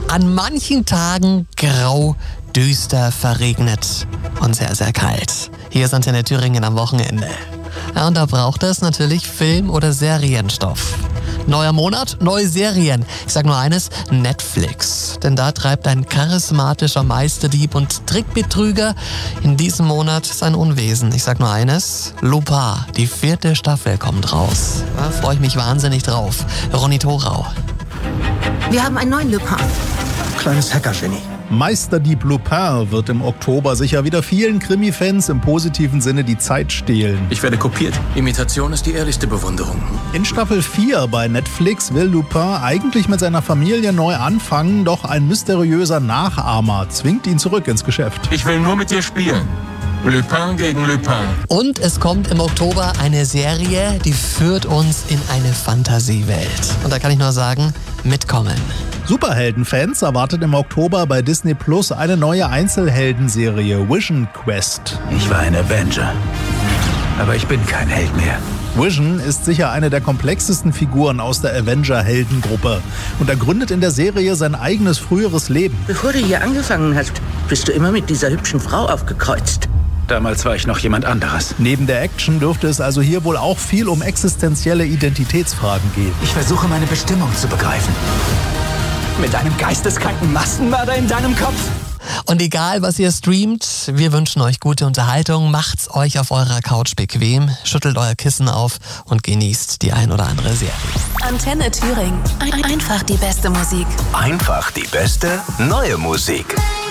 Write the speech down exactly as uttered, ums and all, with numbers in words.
An manchen Tagen grau, düster, verregnet und sehr, sehr kalt. Hier ist Antenne Thüringen am Wochenende. Ja, und da braucht es natürlich Film- oder Serienstoff. Neuer Monat, neue Serien. Ich sag nur eines, Netflix. Denn da treibt ein charismatischer Meisterdieb und Trickbetrüger in diesem Monat sein Unwesen. Ich sag nur eines, Lupin, die vierte Staffel kommt raus. Da freue ich mich wahnsinnig drauf. Ronny Thorau. Wir haben einen neuen Lupin. Kleines Hacker-Genie. Meisterdieb Lupin wird im Oktober sicher wieder vielen Krimi-Fans im positiven Sinne die Zeit stehlen. Ich werde kopiert. Imitation ist die ehrlichste Bewunderung. In Staffel vier bei Netflix will Lupin eigentlich mit seiner Familie neu anfangen, doch ein mysteriöser Nachahmer zwingt ihn zurück ins Geschäft. Ich will nur mit dir spielen. Lupin gegen Lupin. Und es kommt im Oktober eine Serie, die führt uns in eine Fantasiewelt. Und da kann ich nur sagen, mitkommen. Superheldenfans erwartet im Oktober bei Disney Plus eine neue Einzelheldenserie, Vision Quest. Ich war ein Avenger, aber ich bin kein Held mehr. Vision ist sicher eine der komplexesten Figuren aus der Avenger-Heldengruppe und ergründet in der Serie sein eigenes früheres Leben. Bevor du hier angefangen hast, bist du immer mit dieser hübschen Frau aufgekreuzt. Damals war ich noch jemand anderes. Neben der Action dürfte es also hier wohl auch viel um existenzielle Identitätsfragen gehen. Ich versuche meine Bestimmung zu begreifen. Mit einem geisteskranken Massenmörder in deinem Kopf? Und egal, was ihr streamt, wir wünschen euch gute Unterhaltung. Macht's euch auf eurer Couch bequem, schüttelt euer Kissen auf und genießt die ein oder andere Serie. Antenne Thüringen. Ein- Einfach die beste Musik. Einfach die beste neue Musik.